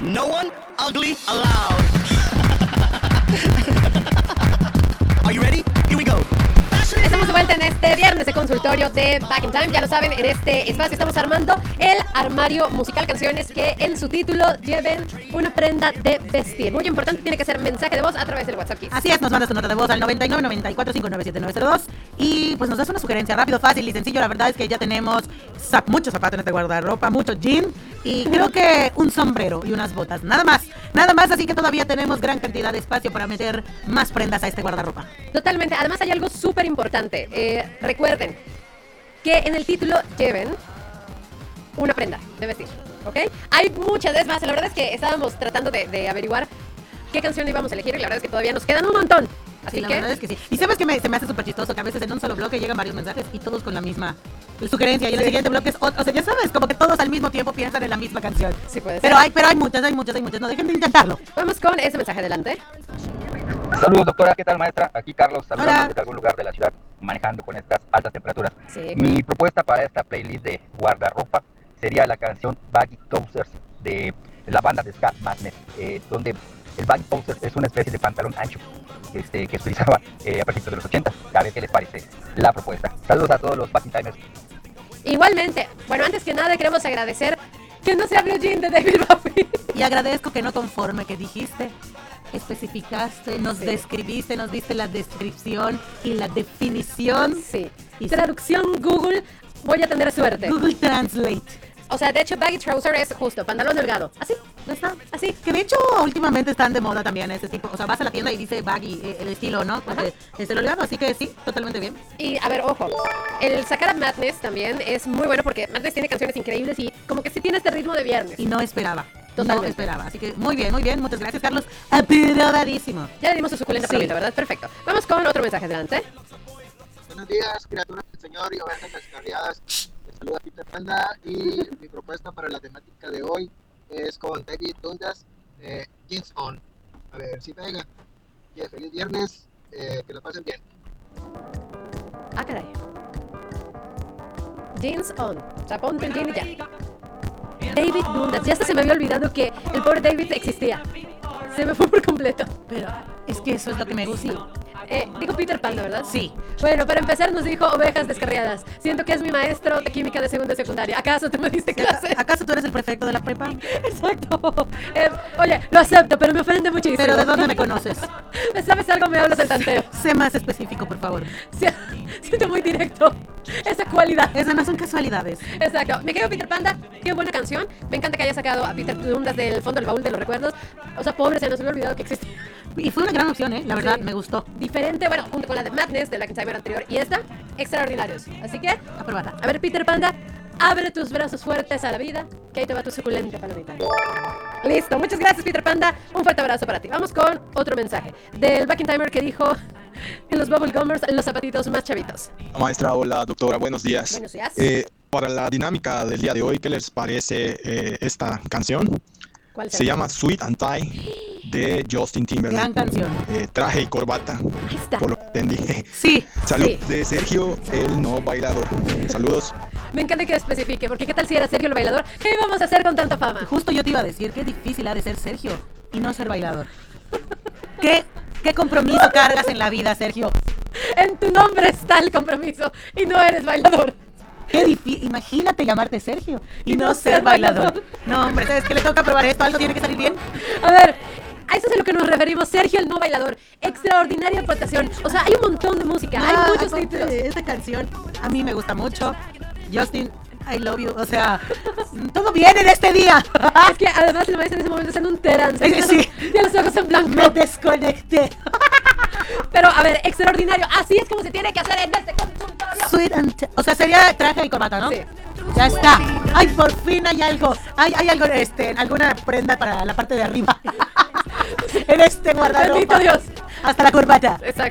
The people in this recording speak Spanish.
No one ugly allowed. Are you ready? Here we go. Estamos de vuelta en este viernes de consultorio de Back in Time. Ya lo saben, en este espacio estamos armando el armario musical, canciones que en su título lleven una prenda de vestir. Muy importante, tiene que ser mensaje de voz a través del WhatsApp Kids. Así es, nos mandas tu nota de voz al 99 94 59 7902 y pues nos das una sugerencia rápido, fácil y sencillo. La verdad es que ya tenemos muchos zapatos en este guardarropa, mucho jean y creo que un sombrero y unas botas, nada más, así que todavía tenemos gran cantidad de espacio para meter más prendas a este guardarropa. Totalmente, además hay algo súper importante. Recuerden que en el título lleven una prenda de vestir, ¿ok? Hay muchas, es más, la verdad es que estábamos tratando de averiguar qué canción íbamos a elegir y la verdad es que todavía nos quedan un montón. Así sí, que... la verdad es que sí. Y sabes que se me hace súper chistoso que a veces en un solo bloque llegan varios mensajes y todos con la misma sugerencia. Y en el siguiente bloque es o sea, ya sabes, como que todos al mismo tiempo piensan en la misma canción. Sí, puede ser. Pero hay muchas. No dejen de intentarlo. Vamos con ese mensaje adelante. Saludos, doctora, ¿qué tal, maestra? Aquí Carlos, Hola. saludando desde algún lugar de la ciudad, manejando con estas altas temperaturas. Sí. Mi propuesta para esta playlist de guardarropa sería la canción Baggy Trousers de la banda de Ska Madness, donde el Baggy Trousers es una especie de pantalón ancho que se utilizaba a principios de los 80. A ver qué les parece la propuesta. Saludos a todos los Back in Timers. Igualmente, bueno, antes que nada queremos agradecer que no se abrió Jean de David Bowie. Y agradezco que no conforme que dijiste, especificaste, nos describiste, nos diste la descripción y la definición. Sí. Y Traducción Google, voy a tener suerte. Google Translate. O sea, de hecho, baggy trouser es justo, pantalón delgado. Así, ¿No está? así. Que de hecho últimamente están de moda también ese tipo. O sea, vas a la tienda y dice baggy, el estilo, ¿no? Porque es el holgado, así que sí, totalmente bien. Y a ver, ojo, el sacar a Madness también es muy bueno porque Madness tiene canciones increíbles y como que sí tiene este ritmo de viernes. Y no esperaba. Totalmente. No esperaba. Así que muy bien. Muchas gracias, Carlos. Aprobadísimo. Ya le dimos su suculenta Sí. probita, ¿verdad? Perfecto. Vamos con otro mensaje adelante. Buenos días, criaturas del Señor y ovejas descarriadas. Les saluda Peter Panda y mi propuesta para la temática de hoy es con David Dundas, Jeans On. A ver si pega. Y feliz viernes, que lo pasen bien. Ah, caray. Jeans on. O sea, ponte el jean y ya. David Dundas. Ya hasta se me había olvidado que el pobre David existía. Se me fue por completo. Pero es que eso es lo que me gusta. Dijo Peter Panda, ¿verdad? Sí. Bueno, para empezar nos dijo ovejas descarriadas. Siento que es mi maestro de química de segunda y secundaria. ¿Acaso tú me diste clase? ¿Acaso tú eres el prefecto de la prepa? Exacto. Oye, lo acepto, pero me ofende muchísimo. ¿Pero de dónde me conoces? ¿Sabes algo? Me hablas del tanteo. Sé más específico, por favor. Siento muy directo esa cualidad. Esas no son casualidades. Exacto. Me quedo Peter Panda. Qué buena canción. Me encanta que haya sacado a Peter Dundas del fondo del baúl de los recuerdos. O sea, pobre, se nos había olvidado que existía. Y fue una gran opción, La verdad, Sí. me gustó. Diferente, bueno, junto con la de Madness, de la que Timer anterior. Y esta, extraordinarios. Así que, Aprobada. a ver, Peter Panda, abre tus brazos fuertes a la vida, que ahí te va tu suculenta palomita. Listo, muchas gracias, Peter Panda. Un fuerte abrazo para ti. Vamos con otro mensaje del Back in Timer que dijo en los Bubble Gummers, los zapatitos más chavitos. Maestra, hola, doctora, buenos días. Buenos días. Para la dinámica del día de hoy, ¿qué les parece esta canción? ¿Cuál Se llama Sweet and Tie de Justin Timberlake. Gran canción. Traje y corbata, Ahí está. por lo que entendí. Sí. Salud Sí. de Sergio, el no bailador. Saludos. Me encanta que especifique, porque ¿qué tal si era Sergio el bailador? ¿Qué íbamos a hacer con tanta fama? Justo yo te iba a decir qué difícil ha de ser Sergio y no ser bailador. ¿Qué compromiso cargas en la vida, Sergio? En tu nombre está el compromiso y no eres bailador. Qué difícil. Imagínate llamarte Sergio y no ser bailador. No, hombre, ¿sabes qué le toca probar esto? Algo tiene que salir bien. A ver, a eso es a lo que nos referimos, Sergio el no bailador. Extraordinaria aportación. O sea, hay un montón de música, hay muchos aparte, títulos. Esta canción a mí me gusta mucho. Justin, I love you. O sea, todo bien en este día. Es que además el maestro en ese momento está en un trance. Sí. Ya los ojos en Me blanco. desconecté. Pero, a ver, extraordinario. Así es como se tiene que hacer en este consultorio. Sweet and o sea, sería traje y corbata, ¿no? Sí. Ya está. Ay, por fin hay algo. Hay algo, alguna prenda para la parte de arriba. En este guardarropa. Bendito Dios. Hasta la corbata. Exacto.